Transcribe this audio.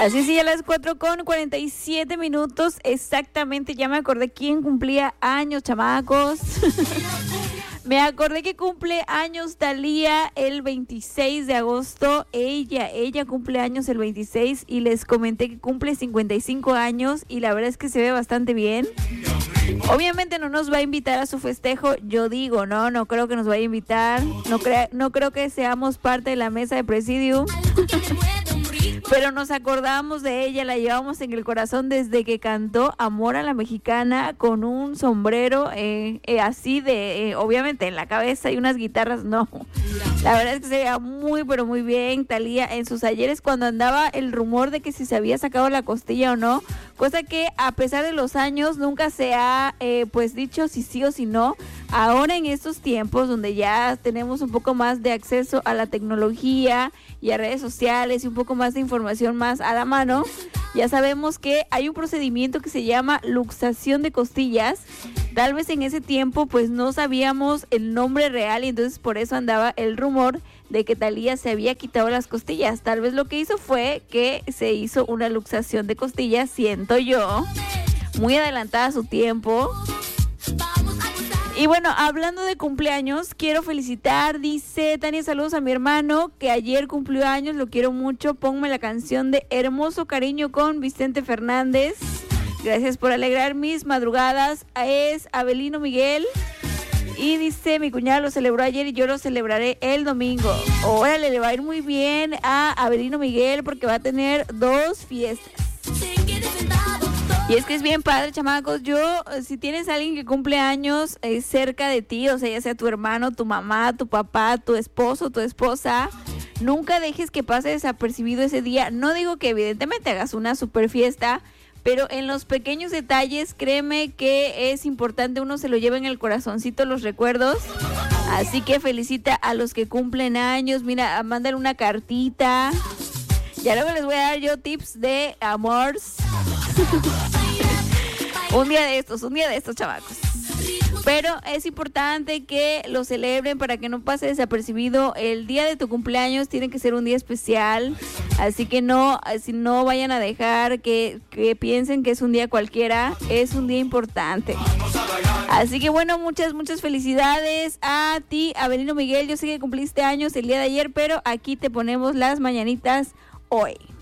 Así sí, a las 4:47 exactamente. Ya me acordé quién cumplía años, chamacos. Me acordé que cumple años Thalía el 26 de agosto. Ella cumple años el 26 y les comenté que cumple 55 años y la verdad es que se ve bastante bien. Obviamente no nos va a invitar a su festejo, yo digo, no creo que nos vaya a invitar. No creo que seamos parte de la mesa de Presidium. Pero nos acordamos de ella, la llevamos en el corazón desde que cantó Amor a la Mexicana con un sombrero así de, obviamente en la cabeza y unas guitarras, no. La verdad es que se veía muy, pero muy bien Thalía en sus ayeres cuando andaba el rumor de que si se había sacado la costilla o no, cosa que a pesar de los años nunca se ha pues dicho si sí o si no. Ahora en estos tiempos donde ya tenemos un poco más de acceso a la tecnología y a redes sociales y un poco más de información más a la mano, ya sabemos que hay un procedimiento que se llama luxación de costillas. Tal vez en ese tiempo pues no sabíamos el nombre real y entonces por eso andaba el rumor de que Thalía se había quitado las costillas. Tal vez lo que hizo fue que se hizo una luxación de costillas, siento yo, muy adelantada a su tiempo. Y bueno, hablando de cumpleaños, quiero felicitar, dice Tania, saludos a mi hermano que ayer cumplió años, lo quiero mucho, ponme la canción de Hermoso Cariño con Vicente Fernández. Gracias por alegrar mis madrugadas. Es Abelino Miguel. Y dice, mi cuñada lo celebró ayer y yo lo celebraré el domingo. Órale, le va a ir muy bien a Abelino Miguel porque va a tener 2 fiestas. Y es que es bien padre, chamacos. Si tienes a alguien que cumple años cerca de ti, o sea, ya sea tu hermano, tu mamá, tu papá, tu esposo, tu esposa, nunca dejes que pase desapercibido ese día. No digo que evidentemente hagas una super fiesta, pero en los pequeños detalles, créeme que es importante, uno se lo lleva en el corazoncito los recuerdos. Así que felicita a los que cumplen años, mira, mándale una cartita. Ya luego les voy a dar yo tips de amores. Un día de estos, chamacos. Pero es importante que lo celebren para que no pase desapercibido. El día de tu cumpleaños tiene que ser un día especial. Así que no vayan a dejar que piensen que es un día cualquiera. Es un día importante. Así que bueno, muchas felicidades a ti, Abelino Miguel. Yo sé que cumpliste años el día de ayer, pero aquí te ponemos las mañanitas hoy.